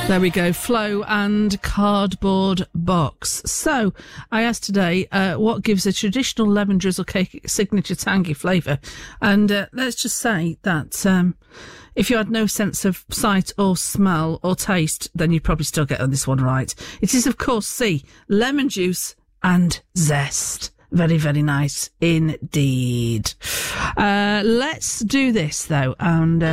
There we go, Flow and Cardboard Box. So, I asked today what gives a traditional lemon drizzle cake signature tangy flavour. And let's just say that if you had no sense of sight or smell or taste, then you'd probably still get this one right. It is, of course, C, lemon juice and zest. Very, very nice indeed. Let's do this, though, and